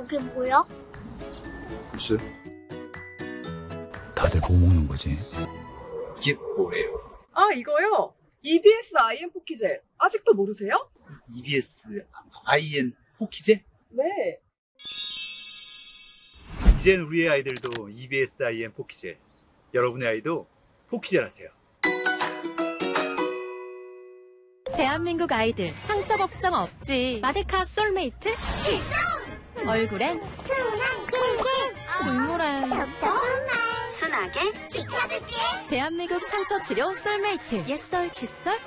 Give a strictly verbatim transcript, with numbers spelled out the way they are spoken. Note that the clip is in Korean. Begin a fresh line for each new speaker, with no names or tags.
그게 뭐야?
글쎄. 다들 뭐 먹는 거지?
이게 뭐예요?
아, 이거요? 이비에스 아이엠 포키젤. 아직도 모르세요?
이비에스 아이엔 포키제?
네.
이젠 우리의 아이들도 이비에스 아이엠 포키젤. 여러분의 아이도 포키젤 하세요.
대한민국 아이들 상처 걱정 없지. 마데카 솔메이트 출동! 얼굴엔
순한 길게
줄무란
덕덕한 말
순하게
지켜줄게.
대한민국 상처 치료 솔메이트 옛설 칫솔